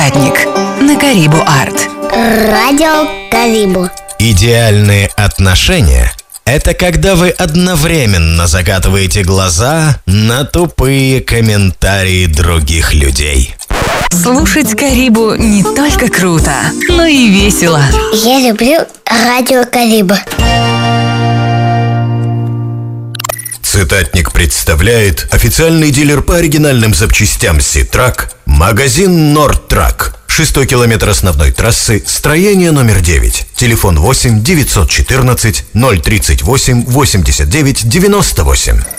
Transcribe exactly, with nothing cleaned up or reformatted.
Цитатник на Карибу Арт. Радио Карибу. Идеальные отношения – это когда вы одновременно закатываете глаза на тупые комментарии других людей. Слушать Карибу не только круто, но и весело. Я люблю радио Карибу. Цитатник представляет официальный дилер по оригинальным запчастям Ситрак, магазин Нордтрак. Шестой километр основной трассы, строение номер девять. Телефон восемь девятьсот четырнадцать ноль тридцать восемь восемьдесят девять девяносто восемь.